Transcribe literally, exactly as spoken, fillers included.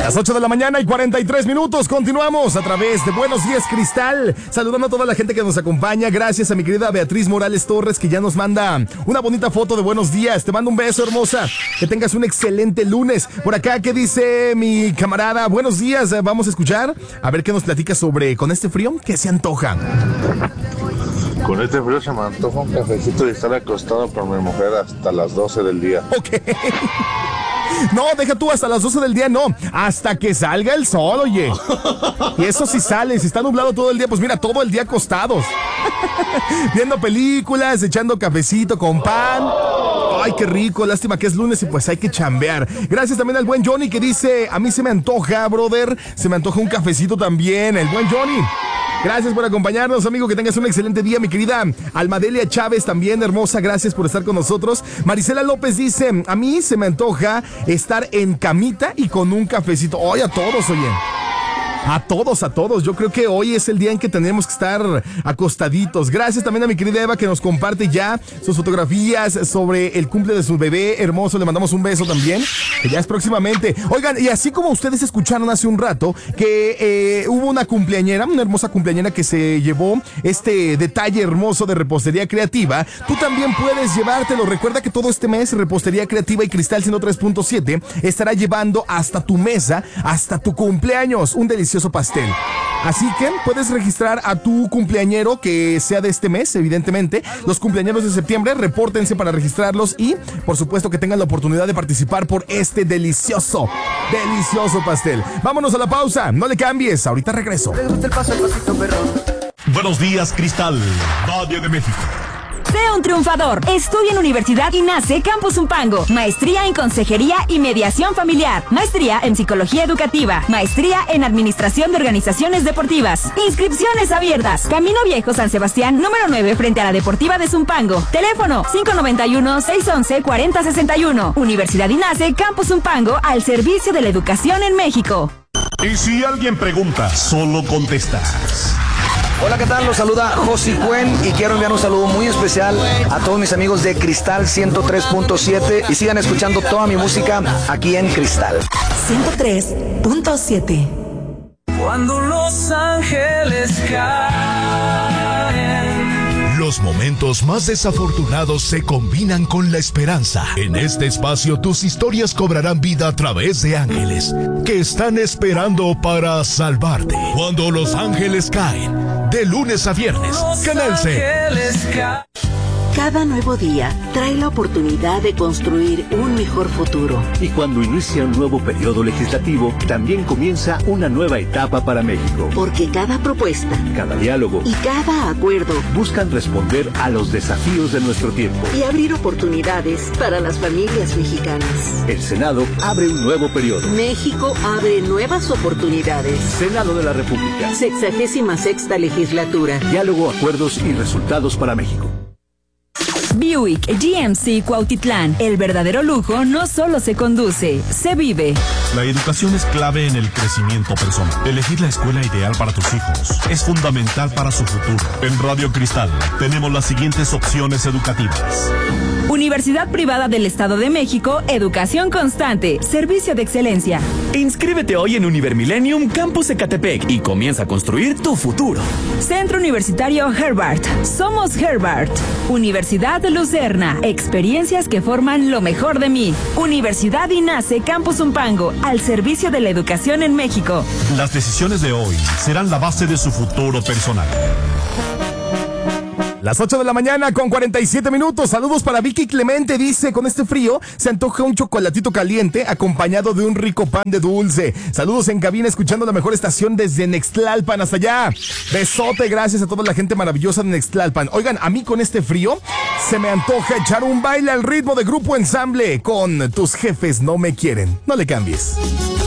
Las ocho de la mañana y cuarenta y tres minutos. Continuamos a través de Buenos Días Cristal. Saludando a toda la gente que nos acompaña. Gracias a mi querida Beatriz Morales Torres, que ya nos manda una bonita foto de buenos días. Te mando un beso, hermosa. Que tengas un excelente lunes. Por acá, ¿qué dice mi camarada? Buenos días. Vamos a escuchar. A ver qué nos platica sobre con este frío. ¿Qué se antoja? Con este frío se me antoja un cafecito y estar acostado con mi mujer hasta las doce del día. Ok. No, deja tú hasta las doce del día, no. Hasta que salga el sol, oye. Y eso sí sale, si está nublado todo el día, pues mira, todo el día acostados. Viendo películas, echando cafecito con pan. Ay, qué rico, lástima que es lunes y pues hay que chambear. Gracias también al buen Johnny que dice, a mí se me antoja, brother, se me antoja un cafecito también. El buen Johnny. Gracias por acompañarnos, amigo, que tengas un excelente día, mi querida Almadelia Chávez, también hermosa, gracias por estar con nosotros. Marisela López dice, a mí se me antoja estar en camita y con un cafecito. Oye, a todos, oye. A todos, a todos. Yo creo que hoy es el día en que tenemos que estar acostaditos. Gracias también a mi querida Eva que nos comparte ya sus fotografías sobre el cumple de su bebé hermoso. Le mandamos un beso también, que ya es próximamente. Oigan, y así como ustedes escucharon hace un rato que eh, hubo una cumpleañera, una hermosa cumpleañera que se llevó este detalle hermoso de Repostería Creativa, tú también puedes llevártelo. Recuerda que todo este mes Repostería Creativa y Cristal ciento tres punto siete estará llevando hasta tu mesa, hasta tu cumpleaños, un delicioso pastel. Así que puedes registrar a tu cumpleañero que sea de este mes, evidentemente. Los cumpleañeros de septiembre, repórtense para registrarlos y, por supuesto, que tengan la oportunidad de participar por este delicioso, delicioso pastel. Vámonos a la pausa, no le cambies, ahorita regreso. Buenos días, Cristal, Valle de México. Sé un triunfador. Estudia en Universidad INACE Campus Zumpango. Maestría en Consejería y Mediación Familiar. Maestría en Psicología Educativa. Maestría en Administración de Organizaciones Deportivas. Inscripciones abiertas. Camino Viejo San Sebastián, número nueve, frente a la Deportiva de Zumpango. Teléfono cinco nueve uno, seis uno uno, cuatro cero seis uno. Universidad INACE Campus Zumpango, al servicio de la educación en México. Y si alguien pregunta, solo contestas. Hola, ¿qué tal? Los saluda Josi Cuen y quiero enviar un saludo muy especial a todos mis amigos de Cristal ciento tres punto siete y sigan escuchando toda mi música aquí en Cristal ciento tres punto siete. Cuando los ángeles caen, los momentos más desafortunados se combinan con la esperanza. En este espacio tus historias cobrarán vida a través de ángeles que están esperando para salvarte. Cuando los ángeles caen, de lunes a viernes, Canal C. Cada nuevo día trae la oportunidad de construir un mejor futuro. Y cuando inicia un nuevo periodo legislativo, también comienza una nueva etapa para México. Porque cada propuesta, cada diálogo y cada acuerdo buscan responder a los desafíos de nuestro tiempo y abrir oportunidades para las familias mexicanas. El Senado abre un nuevo periodo. México abre nuevas oportunidades. Senado de la República. Sexagésima sexta legislatura. Diálogo, acuerdos y resultados para México. Buick G M C Cuautitlán. El verdadero lujo no solo se conduce, se vive. La educación es clave en el crecimiento personal. Elegir la escuela ideal para tus hijos es fundamental para su futuro. En Radio Cristal tenemos las siguientes opciones educativas. Universidad Privada del Estado de México, educación constante, servicio de excelencia. Inscríbete hoy en Univermillennium Campus Ecatepec y comienza a construir tu futuro. Centro Universitario Herbart. Somos Herbart. Universidad Lucerna. Experiencias que forman lo mejor de mí. Universidad INACE Campus Zumpango, al servicio de la educación en México. Las decisiones de hoy serán la base de su futuro personal. Las ocho de la mañana con cuarenta y siete minutos. Saludos para Vicky Clemente. Dice, con este frío se antoja un chocolatito caliente acompañado de un rico pan de dulce. Saludos en cabina, escuchando la mejor estación desde Nextlalpan hasta allá. Besote, gracias a toda la gente maravillosa de Nextlalpan. Oigan, a mí con este frío se me antoja echar un baile al ritmo de Grupo Ensamble con Tus Jefes No Me Quieren. No le cambies.